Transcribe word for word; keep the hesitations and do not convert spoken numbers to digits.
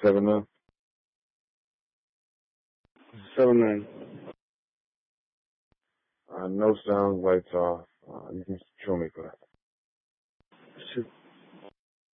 Seven nine. Seven nine. Uh, no sound, lights off. Uh, you can kill me for that. Shoot.